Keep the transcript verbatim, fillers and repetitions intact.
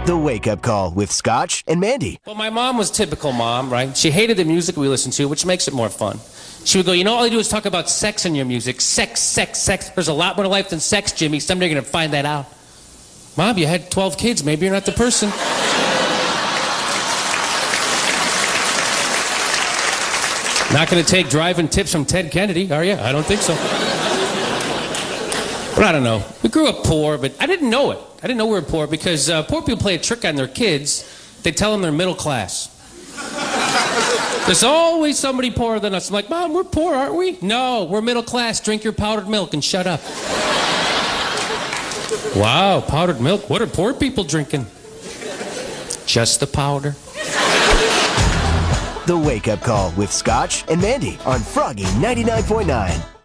The Wake Up Call with Scotch and Mandy. Well, my mom was typical mom, right? She hated the music we listened to, which makes it more fun. She would go, you know, all you do is talk about sex in your music. Sex, sex, sex. There's a lot more to life than sex, Jimmy. Someday you're going to find that out. Mom, you had twelve kids. Maybe you're not the person. Not going to take driving tips from Ted Kennedy, are you? I don't think so. But I don't know. We grew up poor, but I didn't know it. I didn't know we were poor because uh, poor people play a trick on their kids. They tell them they're middle class. There's always somebody poorer than us. I'm like, Mom, we're poor, aren't we? No, we're middle class. Drink your powdered milk and shut up. Wow, powdered milk. What are poor people drinking? Just the powder. The Wake Up Call with Scotch and Mandy on Froggy ninety-nine point nine.